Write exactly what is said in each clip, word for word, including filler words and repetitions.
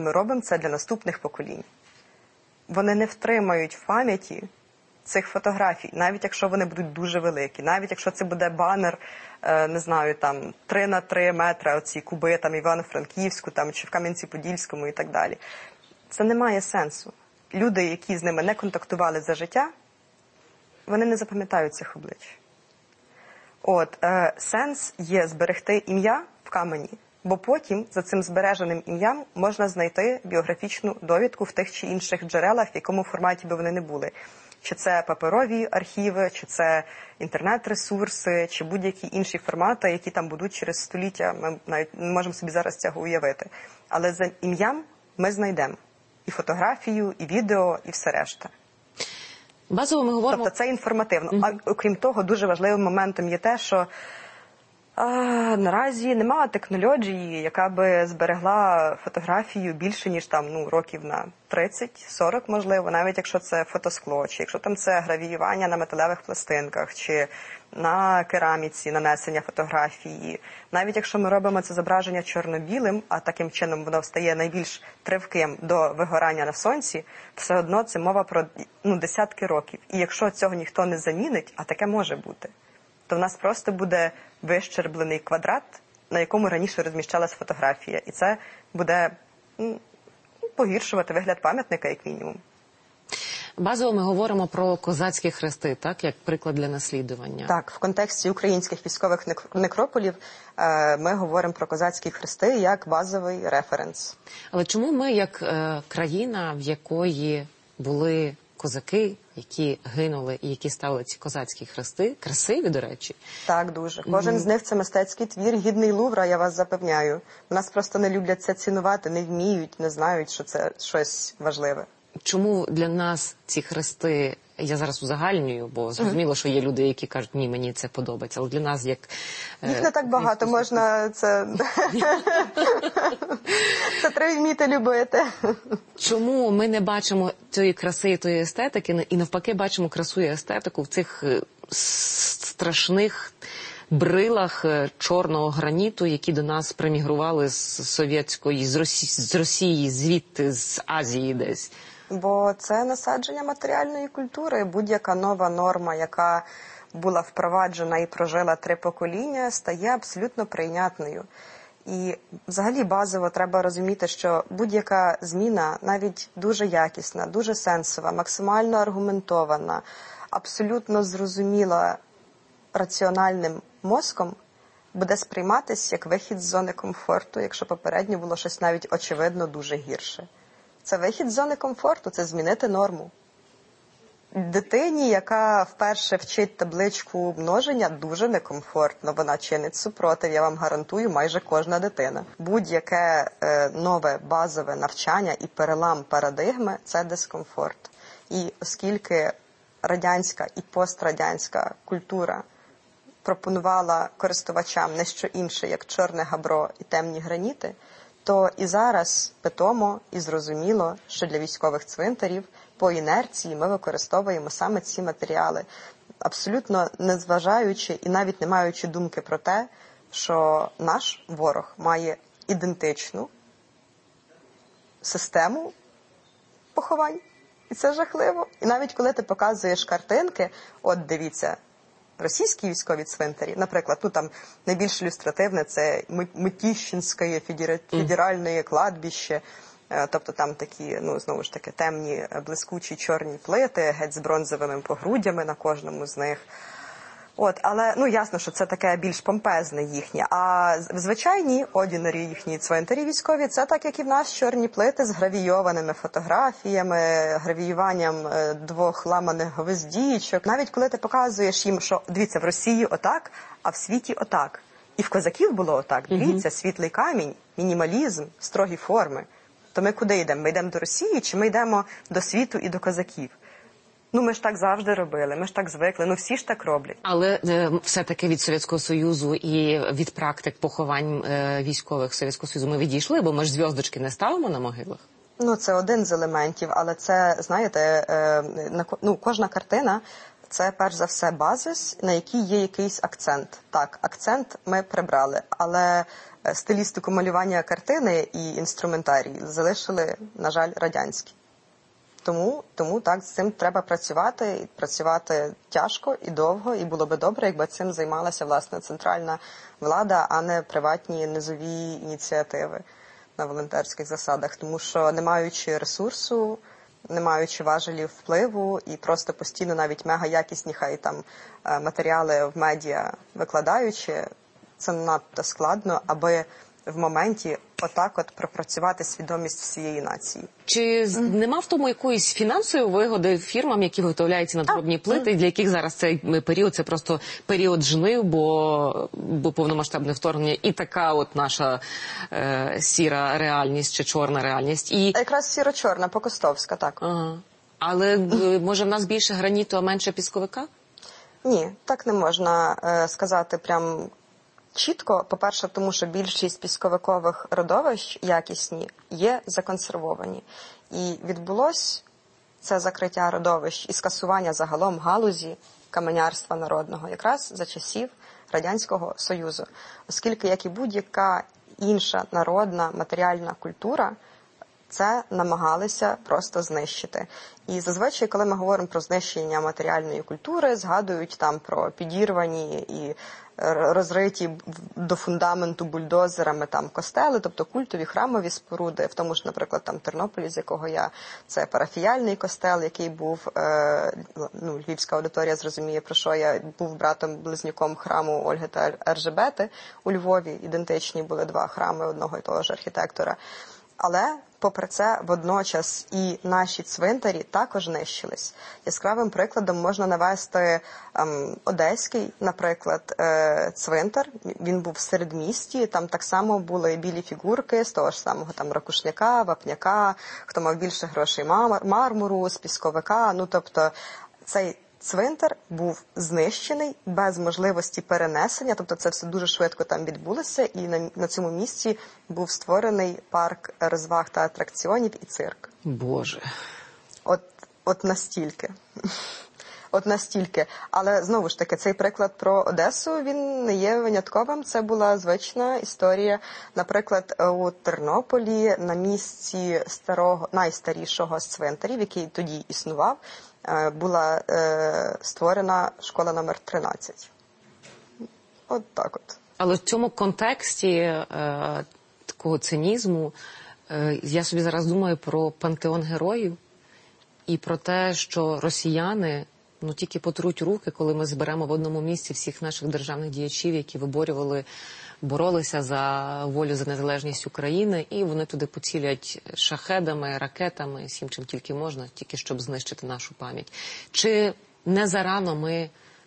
Ми робимо це для наступних поколінь. Вони не втримають в пам'яті цих фотографій, навіть якщо вони будуть дуже великі, навіть якщо це буде банер, не знаю, там, три на три метри, оці куби, там, Івано-Франківську, там, чи в Кам'янці-Подільському і так далі. Це не має сенсу. Люди, які з ними не контактували за життя, вони не запам'ятають цих облич. От, е, сенс є зберегти ім'я в камені, бо потім за цим збереженим ім'ям можна знайти біографічну довідку в тих чи інших джерелах, в якому форматі би вони не були. Чи це паперові архіви, чи це інтернет-ресурси, чи будь-які інші формати, які там будуть через століття, ми навіть не можемо собі зараз цього уявити. Але за ім'ям ми знайдемо і фотографію, і відео, і все решта. Базово ми говоримо... Тобто це інформативно. Mm-hmm. А окрім того, дуже важливим моментом є те, що а, наразі немає технології, яка би зберегла фотографію більше, ніж там, ну, років на тридцять-сорок, можливо, навіть якщо це фотоскло, чи якщо там це гравіювання на металевих пластинках, чи на кераміці нанесення фотографії. Навіть якщо ми робимо це зображення чорно-білим, а таким чином воно стає найбільш тривким до вигорання на сонці, все одно це мова про, ну, десятки років. І якщо цього ніхто не замінить, а таке може бути, то в нас просто буде вищерблений квадрат, на якому раніше розміщалась фотографія. І це буде, ну, погіршувати вигляд пам'ятника, як мінімум. Базово ми говоримо про козацькі хрести, так, як приклад для наслідування. Так, в контексті українських військових некрополів е, ми говоримо про козацькі хрести як базовий референс. Але чому ми, як е, країна, в якої були козаки, які гинули і які ставили ці козацькі хрести, красиві, до речі? Так, дуже. Кожен mm-hmm. з них – це мистецький твір, гідний Лувра, я вас запевняю. У нас просто не люблять це цінувати, не вміють, не знають, що це щось важливе. Чому для нас ці хрести, я зараз узагальнюю, бо зрозуміло, що є люди, які кажуть, ні, мені це подобається, але для нас як... Їх не так багато, можна це... Це треба вміти любити. Чому ми не бачимо цієї краси і тої естетики, і навпаки бачимо красу і естетику в цих страшних брилах чорного граніту, які до нас примігрували з совєтської, з Росії, з Росії, звідти, з Азії десь? Бо це насадження матеріальної культури. Будь-яка нова норма, яка була впроваджена і прожила три покоління, стає абсолютно прийнятною. І взагалі базово треба розуміти, що будь-яка зміна, навіть дуже якісна, дуже сенсова, максимально аргументована, абсолютно зрозуміла раціональним мозком, буде сприйматися як вихід з зони комфорту, якщо попередньо було щось навіть очевидно дуже гірше. Це вихід з зони комфорту, це змінити норму. Дитині, яка вперше вчить табличку множення, дуже некомфортно. Вона чинить супротив, я вам гарантую, майже кожна дитина. Будь-яке е, нове базове навчання і перелам парадигми – це дискомфорт. І оскільки радянська і пострадянська культура пропонувала користувачам не що інше, як чорне габро і темні граніти, то і зараз питомо і зрозуміло, що для військових цвинтарів по інерції ми використовуємо саме ці матеріали, абсолютно не зважаючи і навіть не маючи думки про те, що наш ворог має ідентичну систему поховань. І це жахливо. І навіть коли ти показуєш картинки, от дивіться, російські військові цвинтарі, наприклад, ну там найбільш ілюстративне – це Митіщинське федеральне кладбище, тобто там такі, ну, знову ж таки, темні, блискучі чорні плити, геть з бронзовими погруддями на кожному з них. От, але, ну, ясно, що це таке більш помпезне їхнє. А звичайні, одінарі їхні цвинтарі військові, це так, як і в нас, чорні плити з гравійованими фотографіями, гравіюванням двох ламаних гвоздічок. Навіть коли ти показуєш їм, що, дивіться, в Росії отак, а в світі отак. І в козаків було отак. Дивіться, mm-hmm. світлий камінь, мінімалізм, строгі форми. То ми куди йдемо? Ми йдемо до Росії чи ми йдемо до світу і до козаків? Ну, ми ж так завжди робили, ми ж так звикли, ну всі ж так роблять. Але е, все-таки від Совєтського Союзу і від практик поховань е, військових Совєтського Союзу ми відійшли, бо ми ж зв'язочки не ставимо на могилах? Ну, це один з елементів, але це, знаєте, е, на, ну, кожна картина – це, перш за все, базис, на який є якийсь акцент. Так, акцент ми прибрали, але стилістику малювання картини і інструментарій залишили, на жаль, радянські. Тому, тому так, з цим треба працювати, і працювати тяжко і довго, і було би добре, якби цим займалася, власне, центральна влада, а не приватні низові ініціативи на волонтерських засадах. Тому що, не маючи ресурсу, не маючи важелів впливу і просто постійно навіть мегаякісні хай там матеріали в медіа викладаючи, це надто складно, аби в моменті отак от пропрацювати свідомість всієї нації. Чи mm. нема в тому якоїсь фінансової вигоди фірмам, які виготовляють ці надгробні плити, mm. для яких зараз цей період, це просто період жнив, бо, бо повномасштабне вторгнення і така от наша е, сіра реальність чи чорна реальність. І... Якраз сіро-чорна, покостовська, так. Ага. Але, може, в нас більше граніту, а менше пісковика? Ні, так не можна е, сказати прям чітко. По-перше, тому що більшість пісковикових родовищ якісні є законсервовані. І відбулось це закриття родовищ і скасування загалом галузі каменярства народного якраз за часів Радянського Союзу. Оскільки, як і будь-яка інша народна матеріальна культура, це намагалися просто знищити. І зазвичай, коли ми говоримо про знищення матеріальної культури, згадують там про підірвані і розриті до фундаменту бульдозерами там костели, тобто культові храмові споруди, в тому ж, наприклад, там Тернополі, з якого я, це парафіяльний костел, який був, е, ну, львівська аудиторія зрозуміє, про що я, був братом-близнюком храму Ольги та Ержебети у Львові, ідентичні були два храми одного і того ж архітектора. Але, попри це, водночас і наші цвинтарі також нищились. Яскравим прикладом можна навести ем, Одеський, наприклад, е, цвинтар. Він був в середмісті, там так само були білі фігурки з того ж самого там ракушняка, вапняка, хто мав більше грошей мармуру, з пісковика. Ну, тобто, цей цвинтар був знищений без можливості перенесення, тобто це все дуже швидко там відбулося, і на, на цьому місці був створений парк розваг та атракціонів і цирк. Боже. От, от настільки. От настільки. Але, знову ж таки, цей приклад про Одесу, він не є винятковим. Це була звична історія. Наприклад, у Тернополі на місці старого, найстарішого з цвинтарів, який тоді існував, була е, створена школа номер тринадцять. От так от. Але в цьому контексті е, такого цинізму е, я собі зараз думаю про пантеон героїв і про те, що росіяни ну тільки потруть руки, коли ми зберемо в одному місці всіх наших державних діячів, які виборювали, боролися за волю, за незалежність України, і вони туди поцілять шахедами, ракетами, всім чим тільки можна, тільки щоб знищити нашу пам'ять. Чи не зарано ми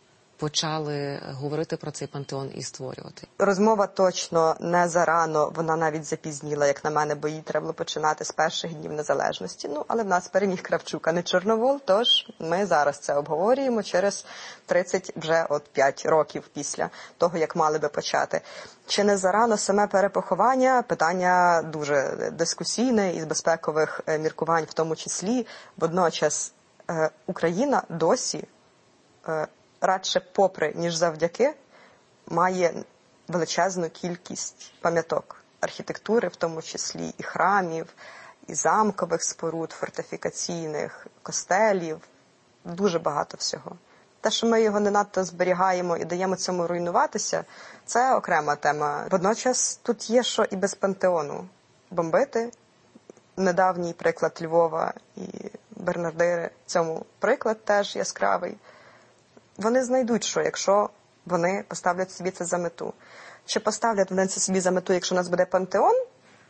почали говорити про цей пантеон і створювати? Розмова точно не зарано, вона навіть запізніла, як на мене, бо її треба було починати з перших днів незалежності. Ну, але в нас переміг Кравчук, а не Чорновол, тож ми зараз це обговорюємо через тридцять вже от п'ять років після того, як мали би почати. Чи не зарано саме перепоховання? Питання дуже дискусійне і з безпекових міркувань в тому числі. Водночас е, Україна досі е, радше попри, ніж завдяки, має величезну кількість пам'яток архітектури, в тому числі і храмів, і замкових споруд, фортифікаційних, костелів, дуже багато всього. Те, що ми його не надто зберігаємо і даємо цьому руйнуватися, це окрема тема. Водночас тут є що і без пантеону бомбити. Недавній приклад Львова і Бернардири, цьому приклад теж яскравий. Вони знайдуть що, якщо вони поставлять собі це за мету. Чи поставлять вони це собі за мету, якщо у нас буде пантеон?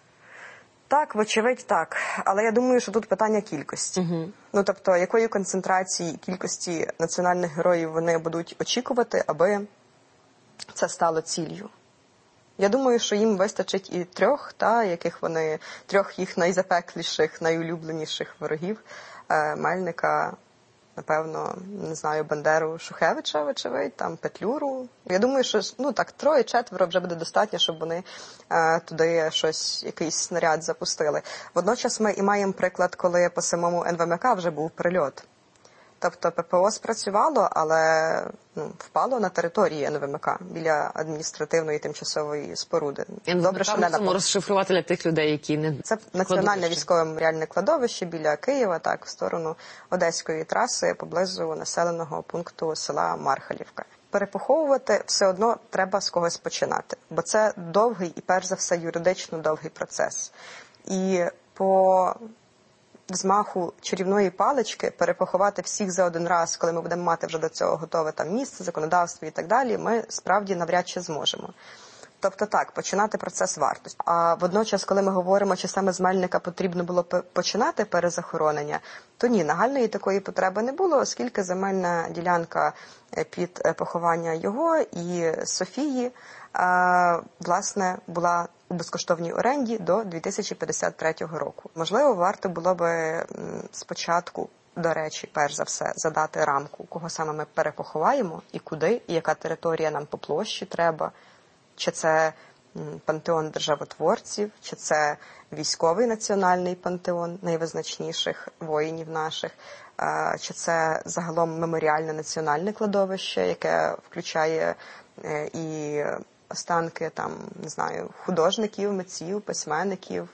Так, вочевидь, так. Але я думаю, що тут питання кількості. Uh-huh. Ну, тобто, якої концентрації кількості національних героїв вони будуть очікувати, аби це стало ціллю. Я думаю, що їм вистачить і трьох, та, яких вони, трьох їх найзапекліших, найулюбленіших ворогів, е, Мельника, напевно, не знаю, Бандеру, Шухевича, вочевидь, там Петлюру. Я думаю, що ну так троє-четверо вже буде достатньо, щоб вони е, туди щось, якийсь снаряд запустили. Водночас ми і маємо приклад, коли по самому ен ве ем ка вже був прильот. Тобто ППО спрацювало, але ну, впало на території ен ве ем ка біля адміністративної тимчасової споруди. Добре, що не можемо розшифрувати для тих людей, які не це національне військове меморіальне кладовище біля Києва, так в сторону Одеської траси, поблизу населеного пункту села Мархалівка. Перепоховувати все одно треба з когось починати, бо це довгий і перш за все юридично довгий процес. І по взмаху чарівної палички перепоховати всіх за один раз, коли ми будемо мати вже до цього готове там місце, законодавство і так далі, ми справді навряд чи зможемо. Тобто так, починати процес варто. А водночас, коли ми говоримо, чи саме з Мельника потрібно було починати перезахоронення, то ні, нагальної такої потреби не було, оскільки земельна ділянка під поховання його і Софії, власне, була у безкоштовній оренді до дві тисячі п'ятдесят третього року. Можливо, варто було би спочатку, до речі, перш за все, задати рамку, кого саме ми перепоховаємо і куди, і яка територія нам по площі треба. Чи це пантеон державотворців, чи це військовий національний пантеон найвизначніших воїнів наших, чи це загалом меморіальне національне кладовище, яке включає і останки там, не знаю, художників, митців, письменників,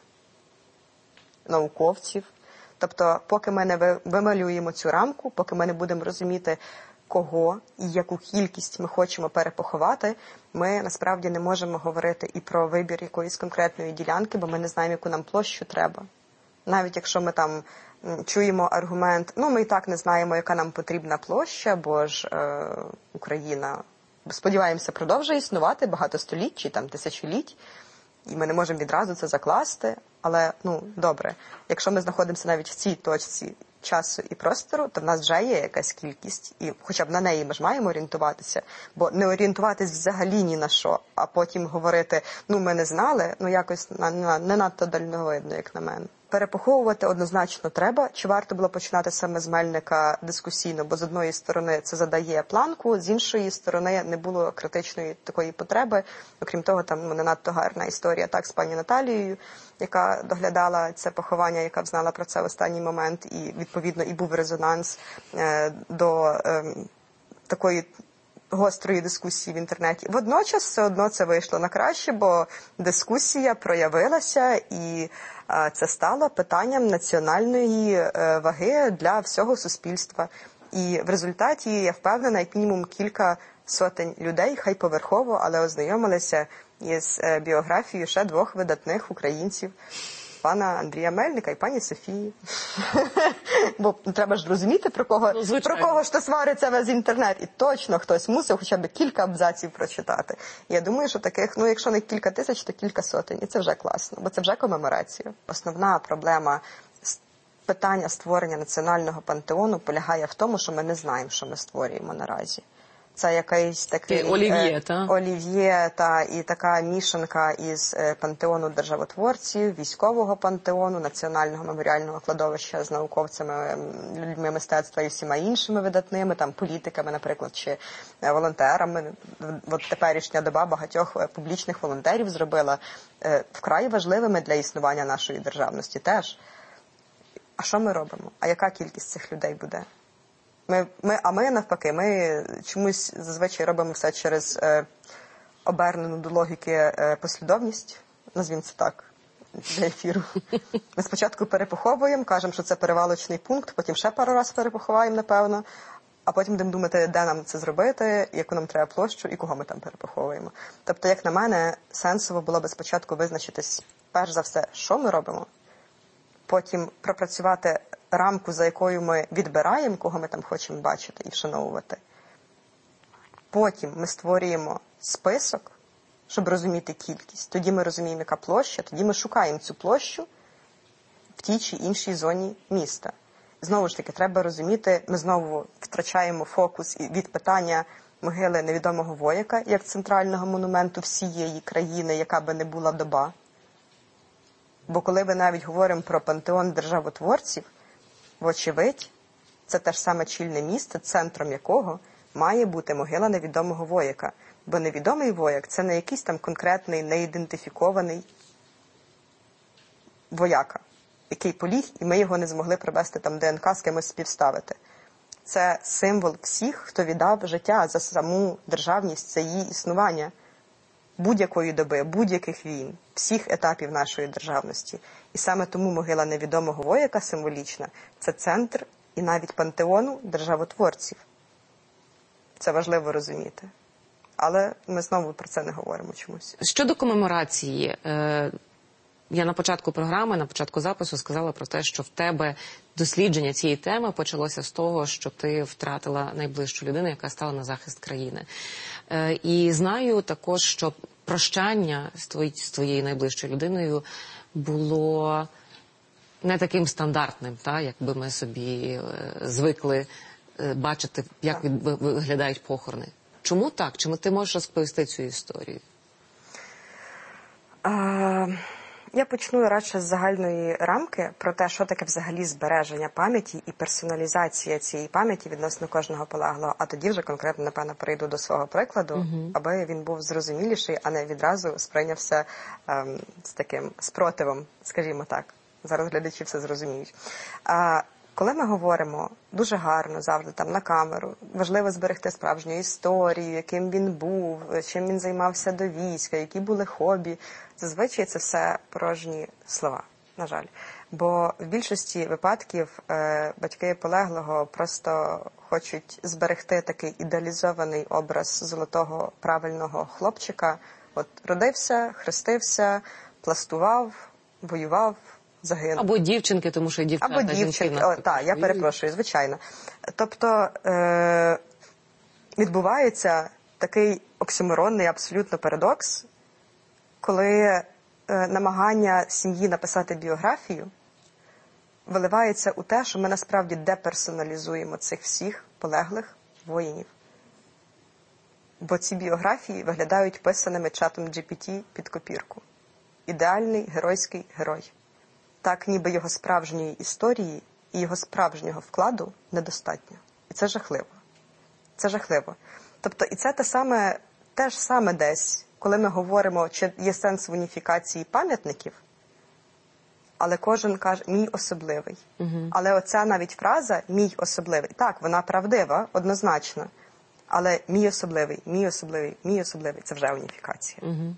науковців. Тобто, поки ми не вималюємо цю рамку, поки ми не будемо розуміти, кого і яку кількість ми хочемо перепоховати, ми насправді не можемо говорити і про вибір якоїсь конкретної ділянки, бо ми не знаємо, яку нам площу треба. Навіть якщо ми там чуємо аргумент, ну ми і так не знаємо, яка нам потрібна площа, бо ж е, Україна, сподіваємося, продовжує існувати багато століть чи там тисячоліть, і ми не можемо відразу це закласти. Але, ну, добре, якщо ми знаходимося навіть в цій точці часу і простору, то в нас вже є якась кількість, і хоча б на неї ми ж маємо орієнтуватися, бо не орієнтуватись взагалі ні на що, а потім говорити, ну, ми не знали, ну, якось на, на, не надто дальновидно, як на мене. Перепоховувати однозначно треба. Чи варто було починати саме з Мельника дискусійно, бо з одної сторони це задає планку, з іншої сторони не було критичної такої потреби. Окрім того, там ну, не надто гарна історія так з пані Наталією, яка доглядала це поховання, яка взнала про це в останній момент, і відповідно і був резонанс е, до е, такої гострої дискусії в інтернеті. Водночас все одно це вийшло на краще, бо дискусія проявилася, і е, це стало питанням національної е, ваги для всього суспільства. І в результаті, я впевнена, як мінімум кілька сотень людей, хай поверхово, але ознайомилися із е, біографією ще двох видатних українців, пана Андрія Мельника і пані Софії. Бо треба ж розуміти, про кого, ну, про кого ж то свариться весь інтернет. І точно хтось мусив хоча б кілька абзаців прочитати. І я думаю, що таких, ну, якщо не кілька тисяч, то кілька сотень. І це вже класно, бо це вже комеморація. Основна проблема питання створення національного пантеону полягає в тому, що ми не знаємо, що ми створюємо наразі. Це якийсь такий олів'є, е, та? олів'є та і така мішанка із е, пантеону державотворців, військового пантеону, національного меморіального кладовища з науковцями, людьми мистецтва і всіма іншими видатними, там політиками, наприклад, чи е, волонтерами. От теперішня доба багатьох е, публічних волонтерів зробила е, вкрай важливими для існування нашої державності теж. А що ми робимо? А яка кількість цих людей буде? Ми, ми, а ми, навпаки, ми чомусь зазвичай робимо все через е, обернену до логіки е, послідовність, назвімо це так, для ефіру. Ми спочатку перепоховуємо, кажемо, що це перевалочний пункт, потім ще пару разів перепоховаємо, напевно, а потім будемо думати, де нам це зробити, яку нам треба площу і кого ми там перепоховуємо. Тобто, як на мене, сенсово було би спочатку визначитись, перш за все, що ми робимо, потім пропрацювати рамку, за якою ми відбираємо, кого ми там хочемо бачити і вшановувати. Потім ми створюємо список, щоб розуміти кількість. Тоді ми розуміємо, яка площа, тоді ми шукаємо цю площу в тій чи іншій зоні міста. Знову ж таки, треба розуміти, ми знову втрачаємо фокус від питання могили невідомого вояка, як центрального монументу всієї країни, яка би не була доба. Бо коли ми навіть говоримо про пантеон державотворців, вочевидь, це те ж саме чільне місце, центром якого має бути могила невідомого вояка. Бо невідомий вояк – це не якийсь там конкретний, неідентифікований вояка, який поліг, і ми його не змогли привести там ДНК з кимось співставити. це символ всіх, хто віддав життя за саму державність, за її існування будь-якої доби, будь-яких війн, всіх етапів нашої державності. І саме тому могила невідомого вояка символічна – це центр і навіть пантеону державотворців. Це важливо розуміти. Але ми знову про це не говоримо чомусь. Щодо комеморації, е, я на початку програми, на початку запису сказала про те, що в тебе дослідження цієї теми почалося з того, що ти втратила найближчу людину, яка стала на захист країни. Е, і знаю також, що прощання з, твої, з твоєю найближчою людиною було не таким стандартним, та, як би ми собі е, звикли е, бачити, як від, виглядають похорони. Чому так? Чому ти можеш розповісти цю історію? А, я почну радше з загальної рамки про те, що таке взагалі збереження пам'яті і персоналізація цієї пам'яті відносно кожного полеглого. А тоді вже конкретно, напевно, перейду до свого прикладу, угу. аби він був зрозуміліший, а не відразу сприйнявся ем, з таким спротивом, скажімо так. Зараз глядачі все зрозуміють. А, Коли ми говоримо дуже гарно, завжди там на камеру, важливо зберегти справжню історію, яким він був, чим він займався до війська, які були хобі, зазвичай це все порожні слова, на жаль. Бо в більшості випадків е, батьки полеглого просто хочуть зберегти такий ідеалізований образ золотого правильного хлопчика. От родився, хрестився, пластував, воював, загинув. Або дівчинки, тому що дівчата, Або дівчинки, так, я перепрошую, звичайно. Тобто е- відбувається такий оксюморонний абсолютно парадокс, коли е- намагання сім'ї написати біографію виливається у те, що ми насправді деперсоналізуємо цих всіх полеглих воїнів. Бо ці біографії виглядають писаними чатом джі пі ті під копірку. Ідеальний геройський герой. Так, ніби його справжньої історії і його справжнього вкладу недостатньо. І це жахливо. Це жахливо. Тобто, і це те саме, те ж саме десь, коли ми говоримо, чи є сенс в уніфікації пам'ятників, але кожен каже «мій особливий». Угу. Але оця навіть фраза «мій особливий». Так, вона правдива, однозначно. Але «мій особливий», «мій особливий», «мій особливий» – це вже уніфікація. Угу.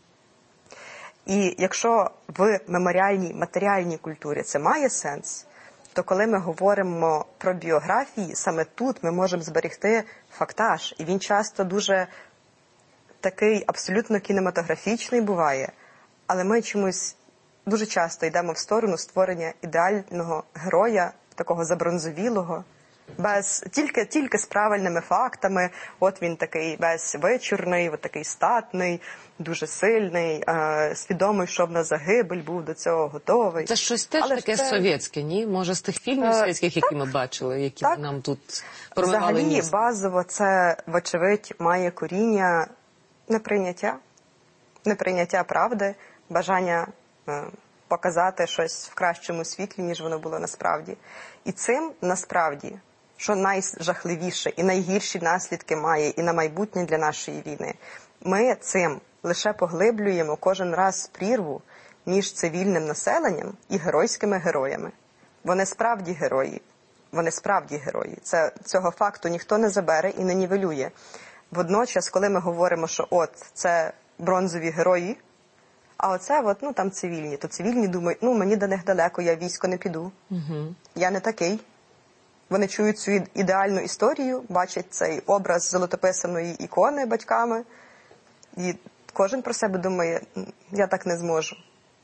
І якщо в меморіальній, матеріальній культурі це має сенс, то коли ми говоримо про біографії, саме тут ми можемо зберегти фактаж. І він часто дуже такий абсолютно кінематографічний буває, але ми чомусь дуже часто йдемо в сторону створення ідеального героя, такого забронзовілого, без, тільки, тільки з правильними фактами. От він такий весь вичурний, от такий статний, дуже сильний, е, свідомий, що на загибель, був до цього готовий. Це щось теж Але таке це... совєтське, ні? Може, з тих фільмів е, совєтських, які так, ми бачили, які так. нам тут промивали Взагалі, місто? базово це, вочевидь, має коріння неприйняття, неприйняття правди, бажання е, показати щось в кращому світлі, ніж воно було насправді. І цим, насправді, що найжахливіше і найгірші наслідки має і на майбутнє для нашої війни, ми цим лише поглиблюємо кожен раз прірву між цивільним населенням і геройськими героями. Вони справді герої. Вони справді герої. Це, цього факту ніхто не забере і не нівелює. Водночас, коли ми говоримо, що от, це бронзові герої, а оце, от, ну, там цивільні, то цивільні думають, ну, мені до них далеко, я в військо не піду. Угу. Я не такий. Вони чують цю ідеальну історію, бачать цей образ золотописаної ікони батьками, і кожен про себе думає, я так не зможу.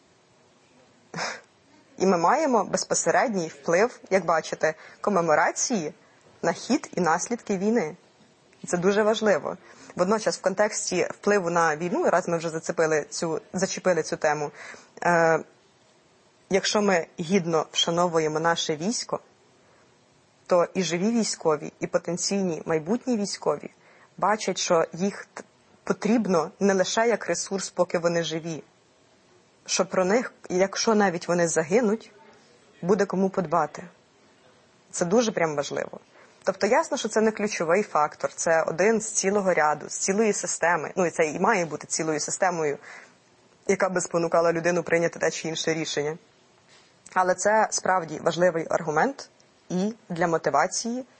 І ми маємо безпосередній вплив, як бачите, комеморації на хід і наслідки війни. І це дуже важливо. Водночас в контексті впливу на війну, раз ми вже зацепили цю, зачепили цю тему, е, якщо ми гідно вшановуємо наше військо, то і живі військові, і потенційні майбутні військові бачать, що їх потрібно не лише як ресурс, поки вони живі, що про них, якщо навіть вони загинуть, буде кому подбати. Це дуже прям важливо. Тобто ясно, що це не ключовий фактор, це один з цілого ряду, з цілої системи, ну і це і має бути цілою системою, яка би спонукала людину прийняти те чи інше рішення. Але це справді важливий аргумент і для мотивації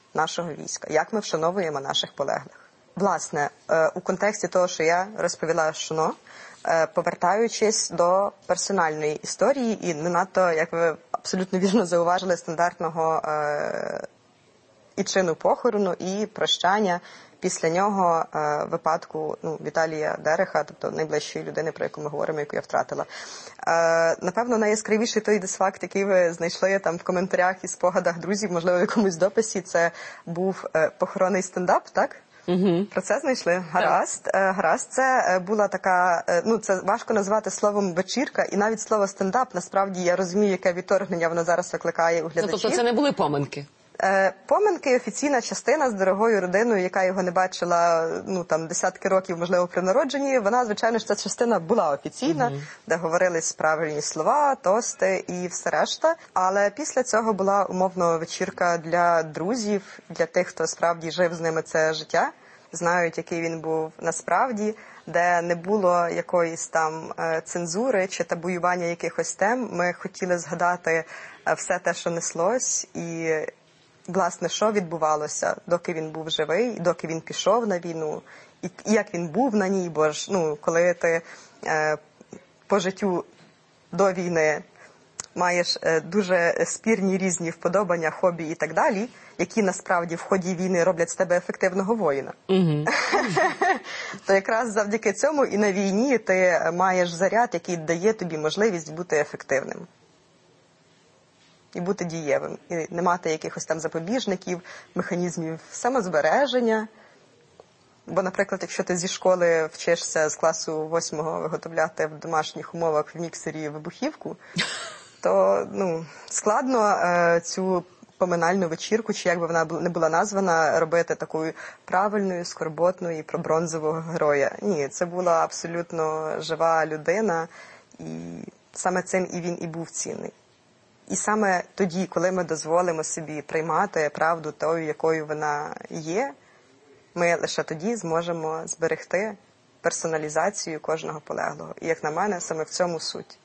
нашого війська, як ми вшановуємо наших полеглих. Власне, у контексті того, що я розповіла Шуно, повертаючись до персональної історії і не надто, як ви абсолютно вірно зауважили, стандартного і чину похорону, і прощання після нього е, випадку ну, Віталія Дереха, тобто найближчої людини, про яку ми говоримо, яку я втратила. Е, напевно, найяскравіший той дисфакт, який ви знайшли там в коментарях і спогадах друзів, можливо, в якомусь дописі, це був е, похоронний стендап, так? Угу. Про це знайшли. Гаразд. Е, гаразд. Це була така, е, ну, це важко назвати словом вечірка, і навіть слово стендап, насправді, я розумію, яке відторгнення воно зараз викликає у глядачів. Ну, тобто це не були поминки? Поминки – офіційна частина з дорогою родиною, яка його не бачила ну, там, десятки років, можливо, при народженні. Вона, звичайно ж, ця частина була офіційна, mm-hmm. де говорились правильні слова, тости і все решта. Але після цього була умовно вечірка для друзів, для тих, хто справді жив з ними це життя, знають, який він був насправді, де не було якоїсь там цензури чи табуювання якихось тем. Ми хотіли згадати все те, що неслось, і власне, що відбувалося, доки він був живий, доки він пішов на війну, і як він був на ній, бо ж, ну, коли ти е, по життю до війни маєш е, дуже спірні різні вподобання, хобі і так далі, які насправді в ході війни роблять з тебе ефективного воїна, mm-hmm. то якраз завдяки цьому і на війні ти маєш заряд, який дає тобі можливість бути ефективним. І бути дієвим, і не мати якихось там запобіжників, механізмів самозбереження. Бо, наприклад, якщо ти зі школи вчишся з класу восьмого виготовляти в домашніх умовах в міксері вибухівку, то ну, складно е, цю поминальну вечірку, чи як би вона не була названа, робити такою правильною, скорботною і про бронзового героя. Ні, це була абсолютно жива людина, і саме цим і він і був цінний. І саме тоді, коли ми дозволимо собі приймати правду тою, якою вона є, ми лише тоді зможемо зберегти персоналізацію кожного полеглого. І, як на мене, саме в цьому суть.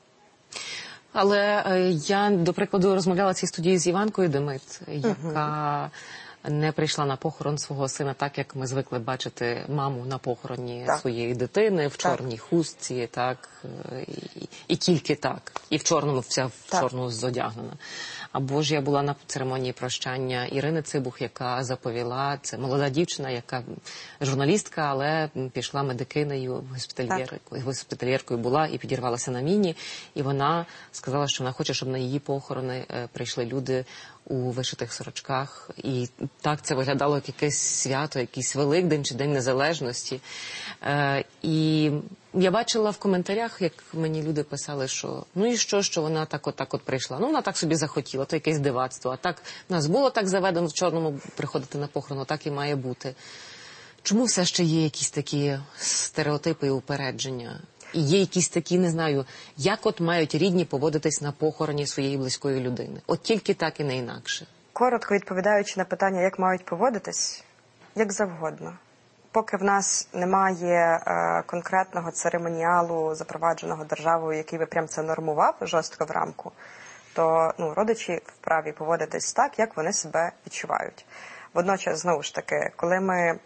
Але е, я, до прикладу, розмовляла в цій студії з Іванкою Демит, яка угу. не прийшла на похорон свого сина так, як ми звикли бачити маму на похороні так. своєї дитини, в чорній так. хустці, так, і, і тільки так. І в чорному, вся в так. чорному зодягнена. Або ж я була на церемонії прощання Ірини Цибух, яка заповіла, це молода дівчина, яка журналістка, але пішла медикинею, госпітальєркою, госпітальєркою була і підірвалася на міні. І вона сказала, що вона хоче, щоб на її похорони прийшли люди у вишитих сорочках. І так це виглядало як якесь свято, якийсь Великдень чи День Незалежності. Е, і я бачила в коментарях, як мені люди писали, що ну і що, що вона так от так от прийшла. Ну, вона так собі захотіла, то якесь дивацтво. А так, в нас було так заведено в чорному приходити на похорон, так і має бути. Чому все ще є якісь такі стереотипи і упередження? І є якісь такі, не знаю, як от мають рідні поводитись на похороні своєї близької людини? От тільки так і не інакше. Коротко відповідаючи на питання, як мають поводитись, як завгодно. Поки в нас немає е, конкретного церемоніалу, запровадженого державою, який би прям це нормував жорстко в рамку, то ну, родичі вправі поводитись так, як вони себе відчувають. Водночас, знову ж таки, коли ми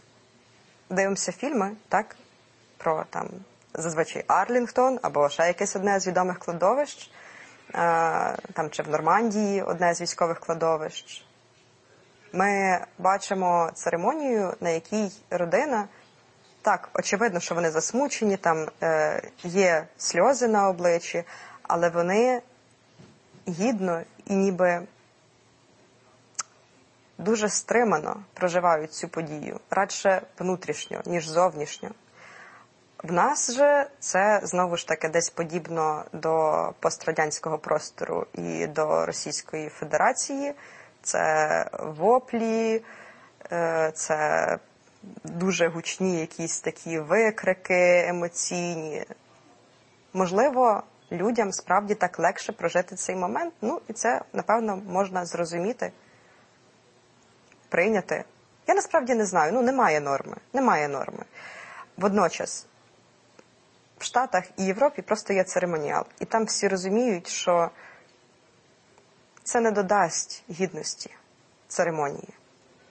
дивимося фільми, так, про там зазвичай Арлінгтон або ще якесь одне з відомих кладовищ, там чи в Нормандії одне з військових кладовищ, ми бачимо церемонію, на якій родина, так, очевидно, що вони засмучені, там е, є сльози на обличчі, але вони гідно і ніби дуже стримано проживають цю подію, радше внутрішньо, ніж зовнішньо. В нас же це, знову ж таки, десь подібно до пострадянського простору і до Російської Федерації. Це воплі, це дуже гучні якісь такі викрики емоційні. Можливо, людям справді так легше прожити цей момент. Ну, і це, напевно, можна зрозуміти, прийняти. Я насправді не знаю, ну, немає норми, немає норми. Водночас, в Штатах і Європі просто є церемоніал. І там всі розуміють, що це не додасть гідності церемонії.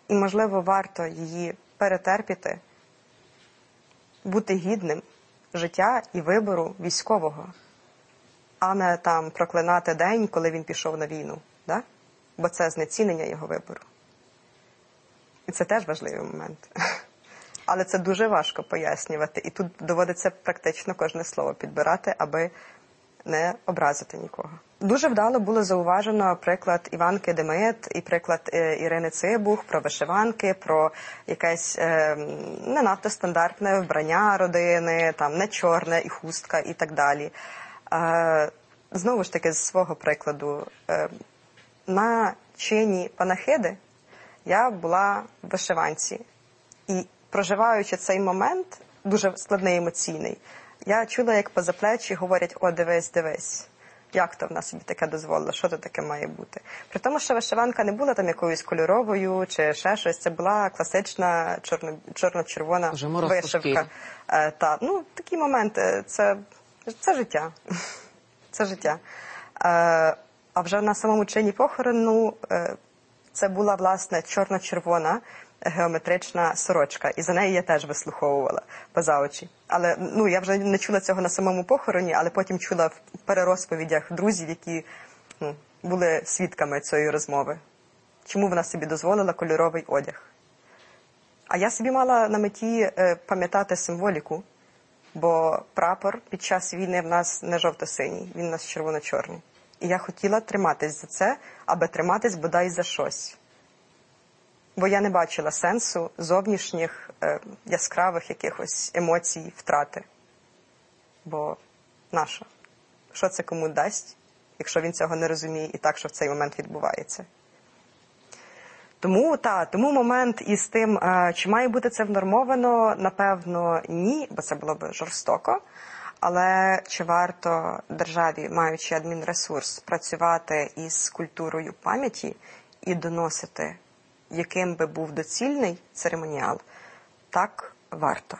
І, можливо, варто її перетерпіти, бути гідним життя і вибору військового, а не там проклинати день, коли він пішов на війну. Да? Бо це знецінення його вибору. І це теж важливий момент. Але це дуже важко пояснювати. І тут доводиться практично кожне слово підбирати, аби не образити нікого. Дуже вдало було зауважено приклад Іванки Демет і приклад Ірини Цибух про вишиванки, про якесь е, не надто стандартне вбрання родини, там не чорне і хустка і так далі. Е, знову ж таки, з свого прикладу, е, на чині панахиди я була в вишиванці. І проживаючи цей момент, дуже складний емоційний, я чула, як поза плечі говорять: «О, дивись, дивись, як то вона собі таке дозволила, що то таке має бути». При тому, що вишиванка не була там якоюсь кольоровою чи ще щось, це була класична чорно, чорно-червона вишивка. Е, та, ну, такі моменти, це, це життя. Це життя. Е, а вже на самому чині похорону е, це була, власне, чорно-червона геометрична сорочка, і за неї я теж вислуховувала поза очі. Але, ну, я вже не чула цього на самому похороні, але потім чула в перерозповідях друзів, які, ну, були свідками цієї розмови. Чому вона собі дозволила кольоровий одяг? А я собі мала на меті е, пам'ятати символіку, бо прапор під час війни в нас не жовто-синій, він у нас червоно-чорний. І я хотіла триматись за це, аби триматись бодай за щось. Бо я не бачила сенсу зовнішніх е, яскравих якихось емоцій, втрати. Бо нащо? Що це кому дасть, якщо він цього не розуміє і так, що в цей момент відбувається? Тому, та, тому момент із тим, е, чи має бути це внормовано, напевно, ні, бо це було б жорстоко. Але чи варто державі, маючи адмінресурс, працювати із культурою пам'яті і доносити, яким би був доцільний церемоніал? Так, варто.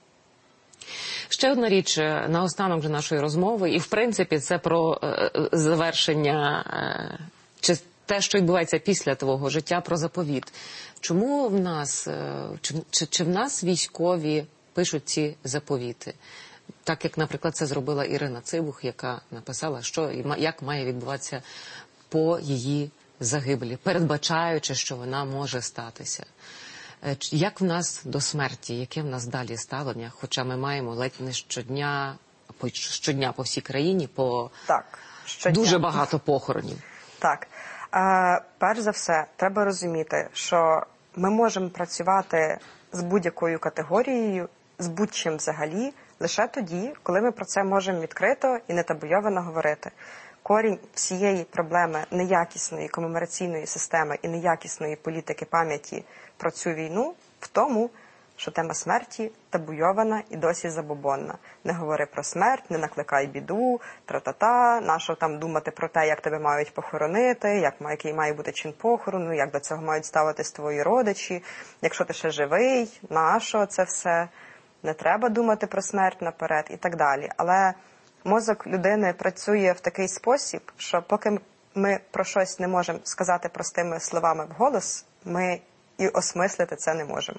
Ще одна річ наостанок вже нашої розмови, і в принципі це про е, завершення, е, чи те, що відбувається після твого життя, про заповіт. Чому в нас, е, чи, чи, чи в нас військові пишуть ці заповіти? Так, як, наприклад, це зробила Ірина Цибух, яка написала, що як має відбуватися по її загибелі, передбачаючи, що вона може статися. Як в нас до смерті, яке в нас далі ставлення? Хоча ми маємо ледь не щодня, щодня по всій країні, по так, дуже багато похоронів. Так. Е, перш за все, треба розуміти, що ми можемо працювати з будь-якою категорією, з будь-чим взагалі, лише тоді, коли ми про це можемо відкрито і нетабуйовано говорити. Корінь всієї проблеми неякісної комемораційної системи і неякісної політики пам'яті про цю війну в тому, що тема смерті табуйована і досі забобонна. Не говори про смерть, не накликай біду, тра-та-та, нащо там думати про те, як тебе мають похоронити, як, який має бути чин похорону, як до цього мають ставитись твої родичі, якщо ти ще живий, нащо це все, не треба думати про смерть наперед і так далі. Але мозок людини працює в такий спосіб, що поки ми про щось не можемо сказати простими словами вголос, ми і осмислити це не можемо.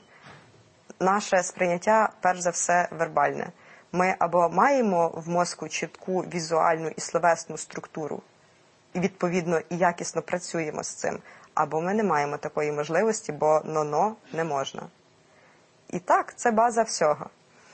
Наше сприйняття, перш за все, вербальне. Ми або маємо в мозку чітку візуальну і словесну структуру, і, відповідно, і якісно працюємо з цим, або ми не маємо такої можливості, бо но-но не можна. І так, це база всього.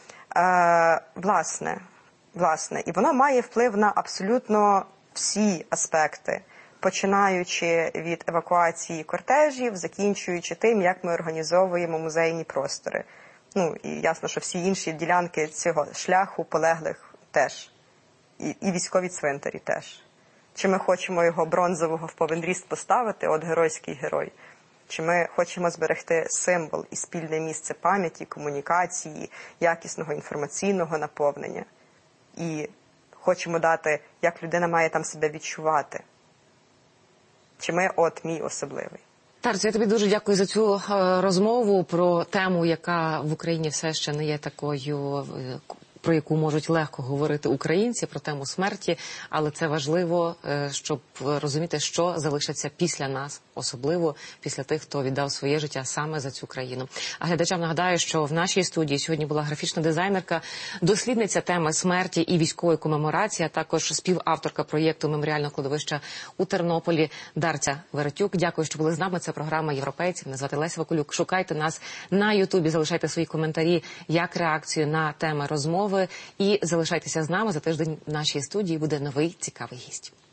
Е, власне, власне, і воно має вплив на абсолютно всі аспекти, починаючи від евакуації кортежів, закінчуючи тим, як ми організовуємо музейні простори. Ну, і ясно, що всі інші ділянки цього шляху полеглих теж. І, і військові цвинтарі теж. Чи ми хочемо його бронзового в повен ріст поставити, от геройський герой, чи ми хочемо зберегти символ і спільне місце пам'яті, комунікації, якісного інформаційного наповнення. І хочемо дати, як людина має там себе відчувати. Чи ми от мій особливий. Тарцю, я тобі дуже дякую за цю розмову про тему, яка в Україні все ще не є такою, про яку можуть легко говорити українці, про тему смерті, але це важливо, щоб розуміти, що залишиться після нас. особливо після тих, хто віддав своє життя саме за цю країну. А глядачам нагадаю, що в нашій студії сьогодні була графічна дизайнерка, дослідниця теми смерті і військової комеморації, а також співавторка проєкту меморіального кладовища у Тернополі Дарця Веретюк. Дякую, що були з нами. Це програма «Європейці». Мене звати Леся Вакулюк. Шукайте нас на Ютубі, залишайте свої коментарі, як реакцію на теми розмови. І залишайтеся з нами. За тиждень в нашій студії буде новий цікавий гість.